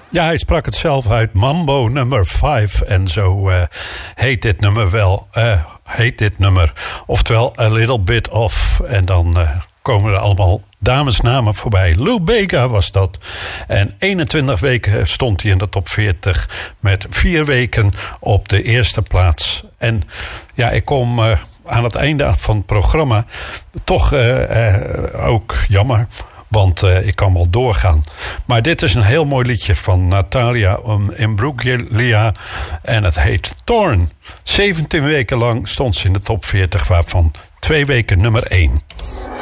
Ja, hij sprak het zelf uit. Mambo nummer 5. En zo heet dit nummer wel. Heet dit nummer. Oftewel, A Little Bit Off. En dan komen er allemaal damesnamen voorbij. Lou Bega was dat. En 21 weken stond hij in de top 40. Met 4 weken op de eerste plaats. En ja, ik kom aan het einde van het programma. Toch ook jammer. Want ik kan wel doorgaan. Maar dit is een heel mooi liedje van Natalia Imbruglia. En het heet Torn. 17 weken lang stond ze in de top 40. Waarvan 2 weken nummer 1.